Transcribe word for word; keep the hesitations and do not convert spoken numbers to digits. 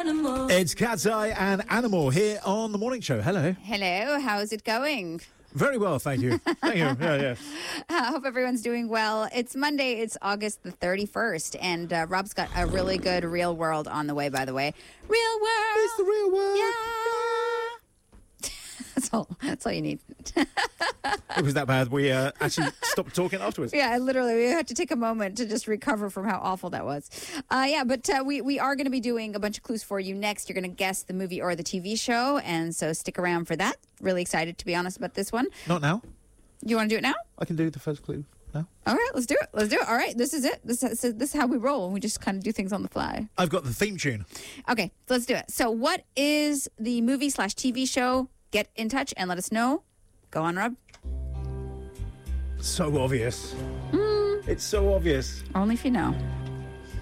Animal. It's Cat's Eye and Animal here on The Morning Show. Hello. Hello, how's it going? Very well, thank you. Thank you. Yeah, yeah. I hope everyone's doing well. It's Monday, it's August the thirty-first, and uh, Rob's got a really good Real World on the way, by the way. Real World! It's the real world. Yeah! That's all, that's all you need. It was that bad. We uh, actually stopped talking afterwards. Yeah, literally, we had to take a moment to just recover from how awful that was. Uh, yeah, but uh, we, we are going to be doing a bunch of clues for you next. You're going to guess the movie or the T V show, and so stick around for that. Really excited, to be honest, about this one. Not now. You want to do it now? I can do the first clue now. All right, let's do it. Let's do it. All right, this is it. This is, this is how we roll. We just kind of do things on the fly. I've got the theme tune. Okay, let's do it. So what is the movie slash T V show? Get in touch and let us know. Go on, Rob. So obvious. Mm. It's so obvious. Only if you know.